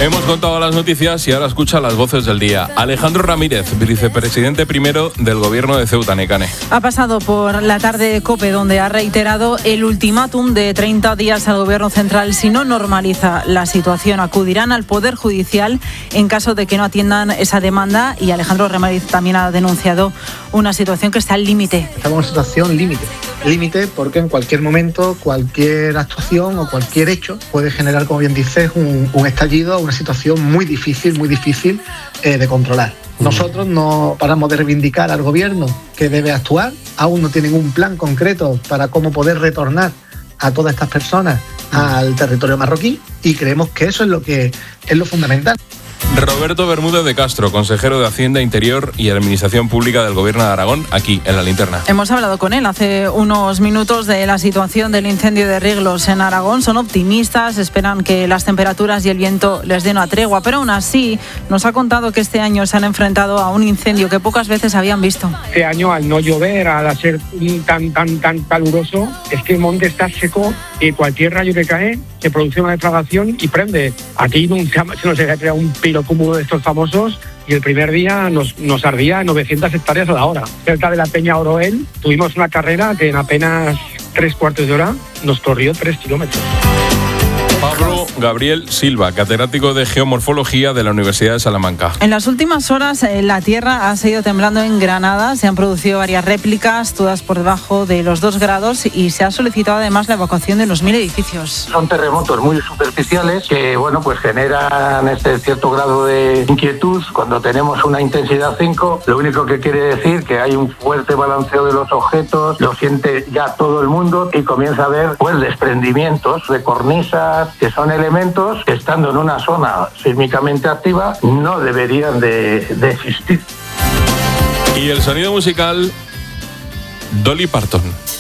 Hemos contado las noticias y ahora escucha las voces del día. Alejandro Ramírez, vicepresidente primero del gobierno de Ceuta, Nekane. Ha pasado por la tarde de COPE, donde ha reiterado el ultimátum de 30 días al gobierno central. Si no normaliza la situación, acudirán al Poder Judicial en caso de que no atiendan esa demanda. Y Alejandro Ramírez también ha denunciado una situación que está al límite. Estamos en una situación límite porque en cualquier momento, cualquier actuación o cualquier hecho puede generar, como bien dices, un estallido, una situación muy difícil de controlar. Nosotros no paramos de reivindicar al gobierno que debe actuar, aún no tienen un plan concreto para cómo poder retornar a todas estas personas al territorio marroquí y creemos que eso es lo fundamental. Roberto Bermúdez de Castro, consejero de Hacienda, Interior y Administración Pública del Gobierno de Aragón, aquí en La Linterna. Hemos hablado con él hace unos minutos de la situación del incendio de Riglos en Aragón. Son optimistas, esperan que las temperaturas y el viento les den una tregua, pero aún así nos ha contado que este año se han enfrentado a un incendio que pocas veces habían visto. Este año, al no llover, al ser tan caluroso, es que el monte está seco y cualquier rayo que cae se produce una deflagración y prende. Aquí se nos ha creado un pirocúmulo de estos famosos y el primer día nos ardía 900 hectáreas a la hora. Cerca de la Peña Oroel tuvimos una carrera que en apenas 3/4 de hora nos corrió 3 kilómetros. Pablo Gabriel Silva, catedrático de Geomorfología de la Universidad de Salamanca. En las últimas horas la tierra ha seguido temblando en Granada, se han producido varias réplicas, todas por debajo de los 2 grados y se ha solicitado además la evacuación de los 1.000 edificios. Son terremotos muy superficiales que generan este cierto grado de inquietud. Cuando tenemos una intensidad 5, lo único que quiere decir que hay un fuerte balanceo de los objetos, lo siente ya todo el mundo y comienza a haber desprendimientos de cornisas, que son elementos que estando en una zona sísmicamente activa no deberían de existir. Y el sonido musical, Dolly Parton.